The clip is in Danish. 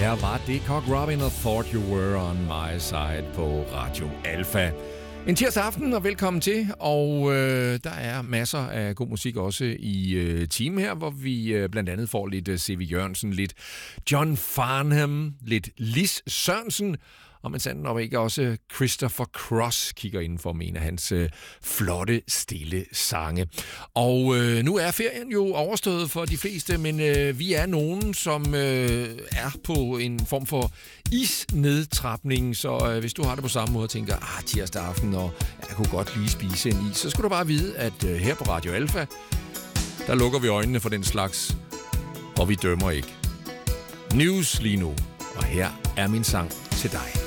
Her var det Cock Robin og Thought You Were On My Side på Radio Alpha. En tirsdag aften, og velkommen til. Og der er masser af god musik også i team her, hvor vi blandt andet får lidt C.V. Jørgensen, lidt John Farnham, lidt Lis Sørensen, og man sandt nok ikke også Christopher Cross kigger indenfor med en af hans flotte, stille sange. Og nu er ferien jo overstået for de fleste, men vi er nogen, som er på en form for isnedtrapning, så hvis du har det på samme måde og tænker, tirsdag aften, og jeg kunne godt lige spise en is, så skal du bare vide, at her på Radio Alpha, der lukker vi øjnene for den slags, og vi dømmer ikke. News lige nu, og her er min sang til dig.